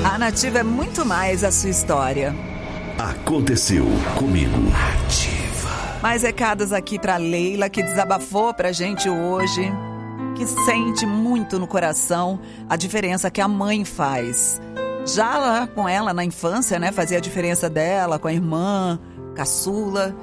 A Nativa é muito mais a sua história. Aconteceu comigo. Mais recados aqui pra Leila, que desabafou pra gente hoje, que sente muito no coração a diferença que a mãe faz. Já lá com ela na infância, né, fazia a diferença dela com a irmã, caçula,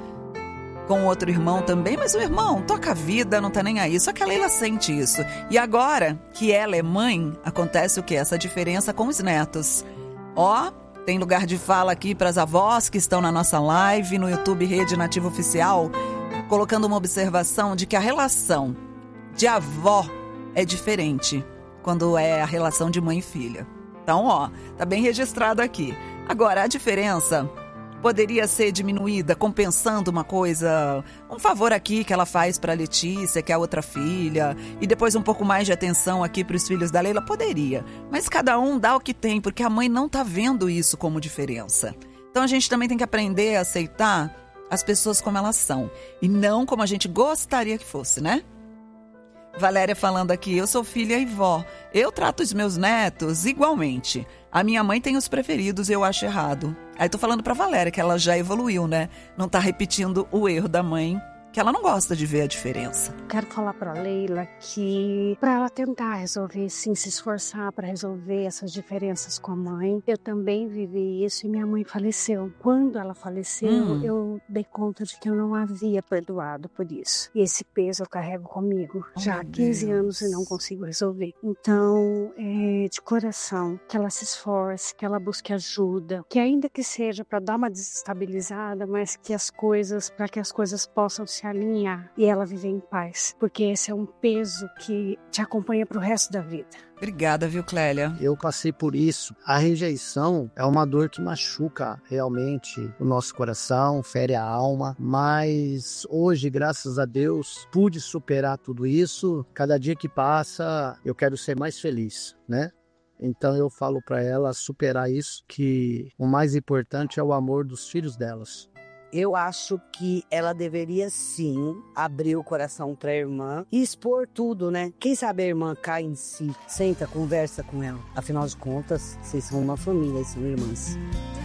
com outro irmão também, mas o irmão toca a vida, não tá nem aí. Só que a Leila sente isso. E agora que ela é mãe, acontece o quê? Essa diferença com os netos. Ó, tem lugar de fala aqui para as avós que estão na nossa live, no YouTube Rede Nativa Oficial, colocando uma observação de que a relação de avó é diferente quando é a relação de mãe e filha. Então, ó, tá bem registrado aqui. Agora, a diferença poderia ser diminuída compensando uma coisa, um favor aqui que ela faz para Letícia, que é a outra filha, e depois um pouco mais de atenção aqui para os filhos da Leila, poderia. Mas cada um dá o que tem, porque a mãe não tá vendo isso como diferença. Então a gente também tem que aprender a aceitar as pessoas como elas são, e não como a gente gostaria que fosse, né? Valéria falando aqui, eu sou filha e vó, eu trato os meus netos igualmente. A minha mãe tem os preferidos, eu acho errado. Aí tô falando pra Valéria que ela já evoluiu, né? Não tá repetindo o erro da mãe, que ela não gosta de ver a diferença. Quero falar pra Leila que pra ela tentar resolver, sim, se esforçar pra resolver essas diferenças com a mãe. Eu também vivi isso e minha mãe faleceu. Quando ela faleceu, eu dei conta de que eu não havia perdoado por isso. E esse peso eu carrego comigo já há 15 anos e não consigo resolver. Então, de coração, que ela se esforce, que ela busque ajuda, que ainda que seja pra dar uma desestabilizada, mas que para que as coisas possam se alinhar e ela viver em paz, porque esse é um peso que te acompanha pro resto da vida. Obrigada, viu, Clélia? Eu passei por isso. A rejeição é uma dor que machuca realmente o nosso coração, fere a alma, mas hoje, graças a Deus, pude superar tudo isso. Cada dia que passa, eu quero ser mais feliz, né? Então eu falo para ela superar isso, que o mais importante é o amor dos filhos delas. Eu acho que ela deveria sim abrir o coração pra irmã e expor tudo, né? Quem sabe a irmã cai em si, senta, conversa com ela. Afinal de contas, vocês são uma família e são irmãs.